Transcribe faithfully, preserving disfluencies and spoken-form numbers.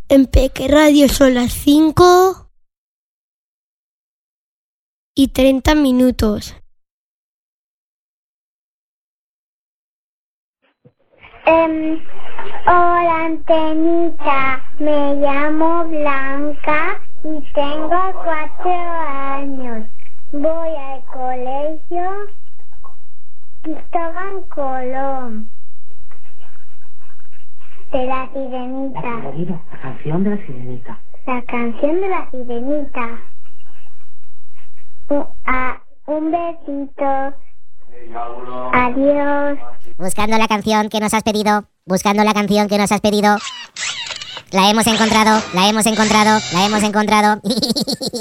En Peque Radio son las cinco y treinta minutos. Um, hola, Antenita. Me llamo Blanca y tengo cuatro años. Voy al colegio Cristóbal Colón. De la Sirenita. La canción de la Sirenita. La canción de la Sirenita. Un, a, un besito. Adiós. Buscando la canción que nos has pedido. Buscando la canción que nos has pedido. La hemos encontrado, la hemos encontrado, la hemos encontrado.